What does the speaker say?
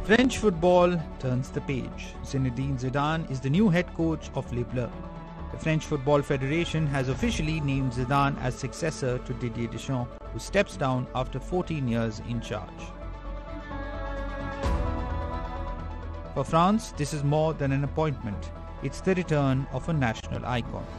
French football turns the page. Zinedine Zidane is the new head coach of Les Bleus. The French Football Federation has officially named Zidane as successor to Didier Deschamps, who steps down after 14 years in charge. For France, this is more than an appointment. It's the return of a national icon.